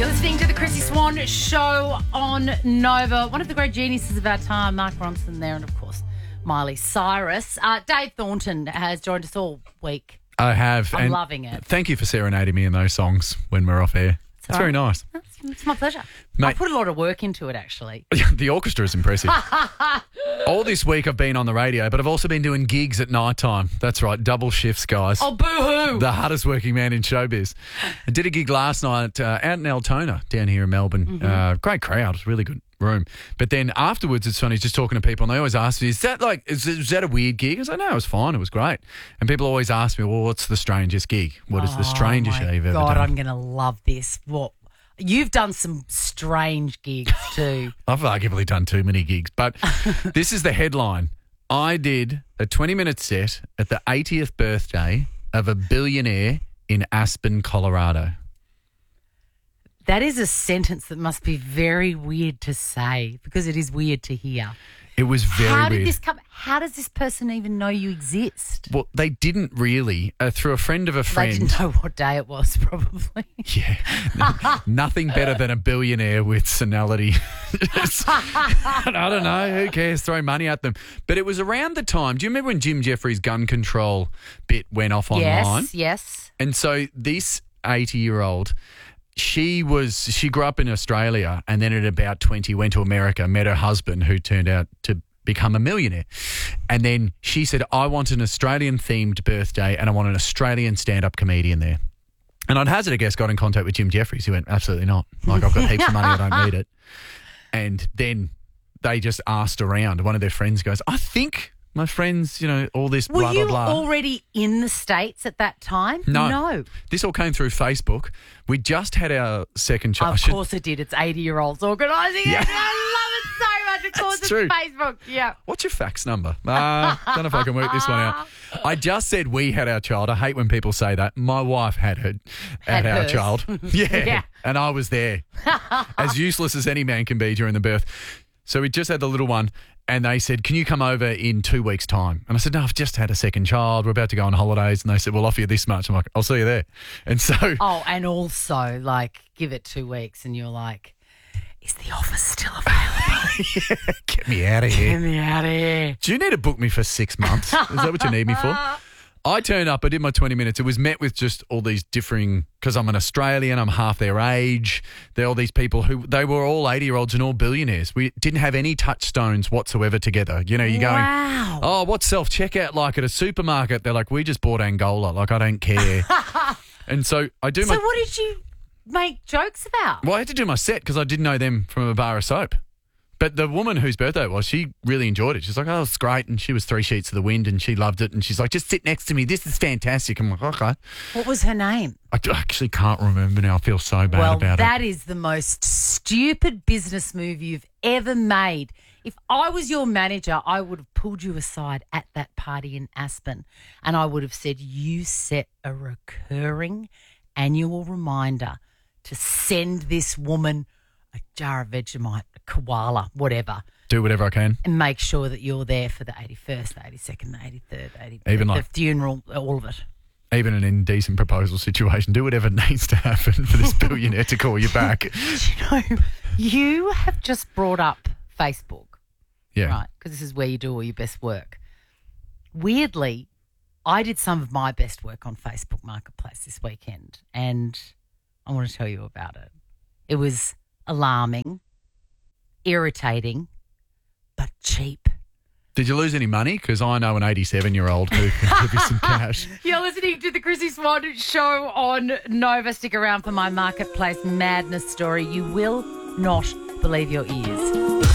Listening to the Chrissy Swan Show on Nova. One of the great geniuses of our time, Mark Ronson there, and of course, Miley Cyrus. Dave Thornton has joined us all week. I have. I'm loving it. Thank you for serenading me in those songs when we're off air. It's very nice. It's my pleasure. Mate. I put a lot of work into it, actually. The orchestra is impressive. All this week I've been on the radio, but I've also been doing gigs at night time. That's right, double shifts, guys. Oh, boo-hoo. The hardest working man in showbiz. I did a gig last night out in Altona down here in Melbourne. Great crowd. It was a really good room. But then afterwards, it's funny, just talking to people, and they always ask me, is that a weird gig? I was like, no, it was fine. It was great. And people always ask me, well, what's the strangest gig? What is the strangest show you've ever done? God, I'm going to love this. What? You've done some strange gigs too. I've arguably done too many gigs, but this is the headline. I did a 20-minute set at the 80th birthday of a billionaire in Aspen, Colorado. That is a sentence that must be very weird to say because it is weird to hear. It was very weird. How did this come? How does this person even know you exist? Well, they didn't really. Through a friend of a friend. They didn't know what day it was, probably. Yeah. Nothing better than a billionaire with senility. I don't know. Who cares? Throw money at them. But it was around the time. Do you remember when Jim Jeffries' gun control bit went off online? Yes. And so this 80-year-old... She grew up in Australia and then at about 20 went to America, met her husband who turned out to become a millionaire. And then she said, I want an Australian-themed birthday and I want an Australian stand-up comedian there. And I'd hazard a guess, got in contact with Jim Jeffries. He went, absolutely not. Like, I've got heaps of money, I don't need it. And then they just asked around. One of their friends goes, I think... my friends, all this blah, blah, blah. Were you already in the States at that time? No. This all came through Facebook. We just had our second child. Of course it did. It's 80-year-olds organising it. I love it so much. Of course it's true. Facebook. Yeah. What's your fax number? Don't know if I can work this one out. I just said we had our child. I hate when people say that. My wife had our hers. child. Yeah. Yeah. And I was there. As useless as any man can be during the birth. So we just had the little one. And they said, can you come over in 2 weeks' time? And I said, no, I've just had a second child. We're about to go on holidays. And they said, we'll offer you this much. I'm like, I'll see you there. And so... Oh, and also, give it 2 weeks and you're like, is the offer still available? Yeah, get me out of here. Get me out of here. Do you need to book me for 6 months? Is that what you need me for? I turned up, I did my 20 minutes. It was met with just all these differing, because I'm an Australian, I'm half their age. There are all these people they were all 80-year-olds and all billionaires. We didn't have any touchstones whatsoever together. You're going, wow. Oh, what's self-checkout like at a supermarket? They're like, we just bought Angola. Like, I don't care. And so I do So what did you make jokes about? Well, I had to do my set because I didn't know them from a bar of soap. But the woman whose birthday it was, she really enjoyed it. She's like, oh, it's great. And she was 3 sheets of the wind and she loved it. And she's like, just sit next to me. This is fantastic. I'm like, okay. What was her name? I actually can't remember now. I feel so bad about it. Well, that is the most stupid business move you've ever made. If I was your manager, I would have pulled you aside at that party in Aspen and I would have said, you set a recurring annual reminder to send this woman a jar of Vegemite, a koala, whatever. Do whatever I can. And make sure that you're there for the 81st, the 82nd, the 83rd, Even the funeral, all of it. Even an indecent proposal situation. Do whatever needs to happen for this billionaire to call you back. You have just brought up Facebook. Yeah. Right, because this is where you do all your best work. Weirdly, I did some of my best work on Facebook Marketplace this weekend, and I want to tell you about it. It was alarming, irritating, but cheap. Did you lose any money? Because I know an 87-year-old who can give you some cash. You're listening to the Chrissy Swan Show on Nova. Stick around for my Marketplace madness story. You will not believe your ears.